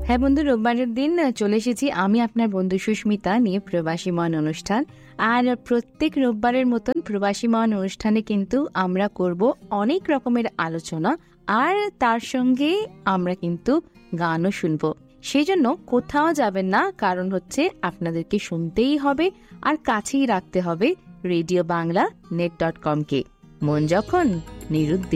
হ্যাঁ বন্ধু, রোববারের দিন চলে এসেছি আমি আপনার বন্ধু সুস্মিতা নিয়ে প্রবাসী মন অনুষ্ঠান। আর প্রত্যেক রোববারের মতন প্রবাসী মন অনুষ্ঠানে কিন্তু আমরা করব অনেক রকমের আলোচনা, আর তার সঙ্গে আমরা কিন্তু গানও শুনবো। সেই জন্য কোথাও যাবেন না, কারণ হচ্ছে আপনাদেরকে শুনতেই হবে আর কাছেই রাখতে হবে রেডিও বাংলা net.com কে। মন যখন নিরুদ্দেশ।